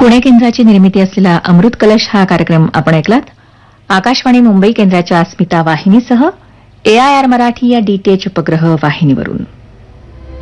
पुणे केंद्राची निर्मिती असलेला अमृत कलश हा कार्यक्रम आपण ऐकलात. आकाशवाणी मुंबई केंद्राच्या अस्मिता वाहिनीसह AIR मराठी या DTH उपग्रह वाहिनीवरून.